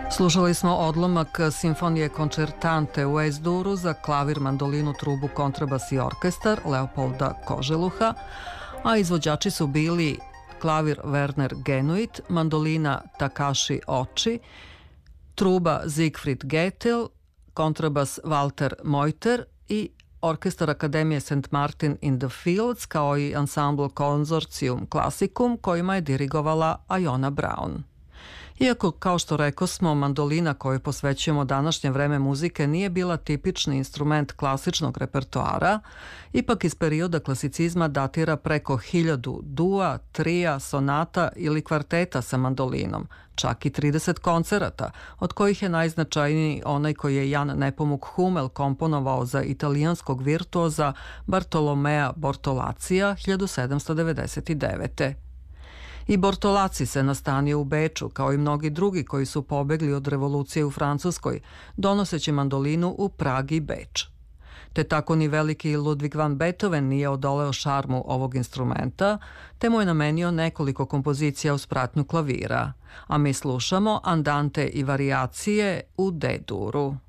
Slušali smo odlomak simfonije koncertante u Es-duru za klavir, mandolinu, trubu, kontrabas i orkestar Leopolda Koželuha, a izvođači su bili klavir Werner Genuit, mandolina Takashi Oči, truba Siegfried Gettel, kontrabas Walter Meuter i orkestar Akademije St. Martin in the Fields, kao i ansambl Consortium Classicum, kojima je dirigovala Iona Braun. Iako, kao što rekosmo, mandolina kojoj posvećujemo današnje vreme muzike nije bila tipični instrument klasičnog repertoara, ipak iz perioda klasicizma datira preko 1000 dua, trija, sonata ili kvarteta sa mandolinom, čak i 30 koncerata, od kojih je najznačajniji onaj koji je Jan Nepomuk Hummel komponovao za italijanskog virtuoza Bartolomea Bortolacija 1799. I Bortolaci se nastanio u Beču, kao i mnogi drugi koji su pobegli od revolucije u Francuskoj, donoseći mandolinu u Prag i Beč. Te tako ni veliki Ludwig van Beethoven nije odoleo šarmu ovog instrumenta, te mu je namenio nekoliko kompozicija uz pratnju klavira. A mi slušamo andante i varijacije u D-duru.